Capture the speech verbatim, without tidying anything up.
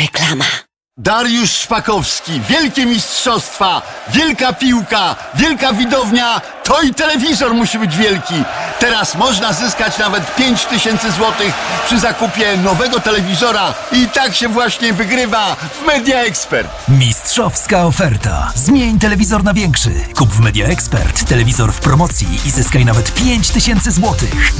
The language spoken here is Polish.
Reklama. Dariusz Szpakowski, wielkie mistrzostwa, wielka piłka, wielka widownia, to i telewizor musi być wielki. Teraz można zyskać nawet pięć tysięcy złotych przy zakupie nowego telewizora i tak się właśnie wygrywa w Media Expert. Mistrzowska oferta. Zmień telewizor na większy. Kup w Media Expert telewizor w promocji i zyskaj nawet pięć tysięcy złotych.